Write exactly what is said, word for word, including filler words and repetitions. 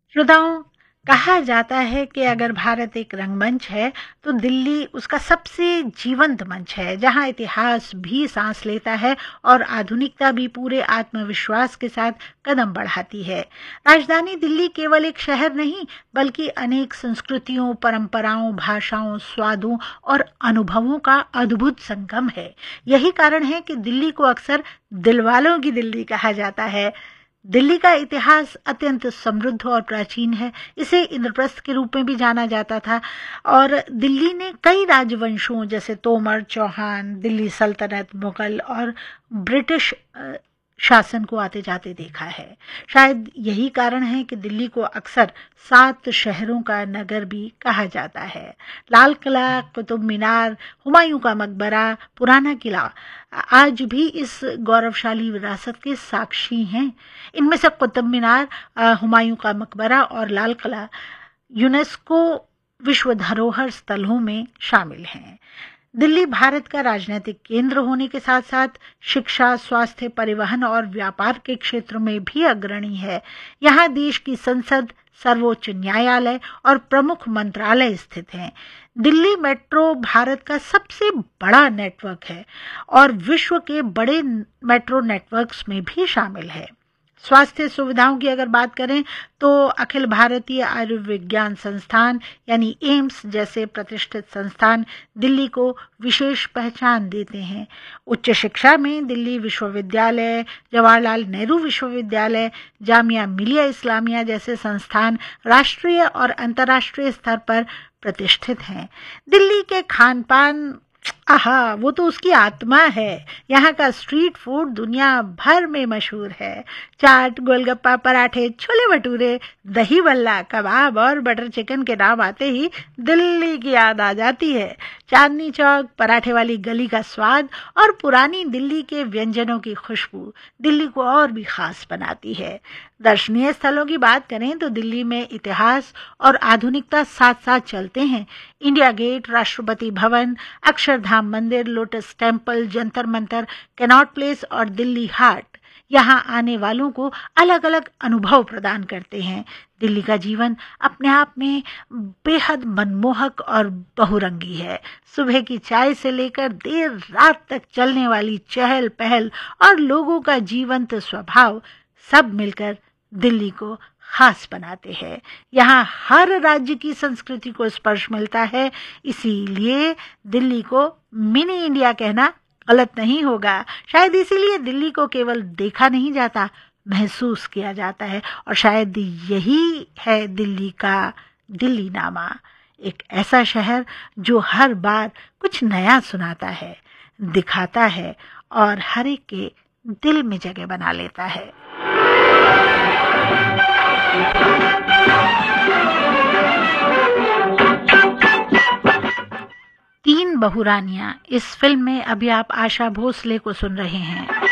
श्रोताओं, कहा जाता है कि अगर भारत एक रंगमंच है तो दिल्ली उसका सबसे जीवंत मंच है, जहां इतिहास भी सांस लेता है और आधुनिकता भी पूरे आत्मविश्वास के साथ कदम बढ़ाती है। राजधानी दिल्ली केवल एक शहर नहीं, बल्कि अनेक संस्कृतियों, परंपराओं, भाषाओं, स्वादों और अनुभवों का अद्भुत संगम है। यही कारण है कि दिल्ली को अक्सर दिलवालों की दिल्ली कहा जाता है। दिल्ली का इतिहास अत्यंत समृद्ध और प्राचीन है। इसे इंद्रप्रस्थ के रूप में भी जाना जाता था और दिल्ली ने कई राजवंशों जैसे तोमर, चौहान, दिल्ली सल्तनत, मुगल और ब्रिटिश अ, शासन को आते जाते देखा है। शायद यही कारण है कि दिल्ली को अक्सर सात शहरों का नगर भी कहा जाता है। लाल किला, कुतुब मीनार, हुमायूं का मकबरा, पुराना किला आज भी इस गौरवशाली विरासत के साक्षी हैं। इनमें से कुतुब मीनार, अ, हुमायूं का मकबरा और लाल किला यूनेस्को विश्व धरोहर स्थलों में शामिल हैं। दिल्ली भारत का राजनीतिक केंद्र होने के साथ साथ शिक्षा, स्वास्थ्य, परिवहन और व्यापार के क्षेत्र में भी अग्रणी है। यहाँ देश की संसद, सर्वोच्च न्यायालय और प्रमुख मंत्रालय स्थित हैं। दिल्ली मेट्रो भारत का सबसे बड़ा नेटवर्क है और विश्व के बड़े मेट्रो नेटवर्क्स में भी शामिल है। स्वास्थ्य सुविधाओं की अगर बात करें तो अखिल भारतीय आयुर्विज्ञान संस्थान यानी एम्स जैसे प्रतिष्ठित संस्थान दिल्ली को विशेष पहचान देते हैं। उच्च शिक्षा में दिल्ली विश्वविद्यालय, जवाहरलाल नेहरू विश्वविद्यालय, जामिया मिलिया इस्लामिया जैसे संस्थान राष्ट्रीय और अंतर्राष्ट्रीय स्तर पर प्रतिष्ठित हैं। दिल्ली के खान पान, आहा, वो तो उसकी आत्मा है। यहाँ का स्ट्रीट फूड दुनिया भर में मशहूर है। चाट, गोलगप्पा, पराठे, छोले भटूरे, दही बल्ला, कबाब और बटर चिकन के नाम आते ही दिल्ली की याद आ जाती है। चांदनी चौक, पराठे वाली गली का स्वाद और पुरानी दिल्ली के व्यंजनों की खुशबू दिल्ली को और भी खास बनाती है। दर्शनीय स्थलों की बात करें तो दिल्ली में इतिहास और आधुनिकता साथ साथ चलते हैं। इंडिया गेट, राष्ट्रपति भवन, अक्षरधाम मंदिर, lotus temple, Jantar Mantar, cannot place और दिल्ली हाट यहाँ आने वालों को अलग अलग अनुभव प्रदान करते हैं। दिल्ली का जीवन अपने आप में बेहद मनमोहक और बहुरंगी है। सुबह की चाय से लेकर देर रात तक चलने वाली चहल पहल और लोगों का जीवंत स्वभाव सब मिलकर दिल्ली को खास बनाते हैं। यहाँ हर राज्य की संस्कृति को स्पर्श मिलता है, इसीलिए दिल्ली को मिनी इंडिया कहना गलत नहीं होगा। शायद इसीलिए दिल्ली को केवल देखा नहीं जाता, महसूस किया जाता है और शायद यही है दिल्ली का दिल्ली नामा। एक ऐसा शहर जो हर बार कुछ नया सुनाता है, दिखाता है और हर एक के दिल में जगह बना लेता है। तीन बहुरानियां, इस फिल्म में अभी आप आशा भोसले को सुन रहे हैं।